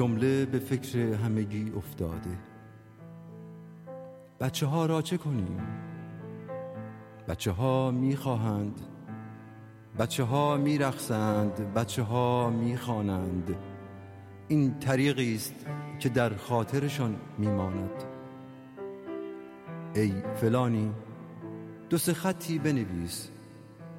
جمله به فکر همگی افتاده. بچه ها را چه کنیم؟ بچه ها می خواهند، بچه ها می رقصند، بچه ها می خوانند. این طریقی است که در خاطرشان می ماند. ای فلانی، 2 خطی بنویس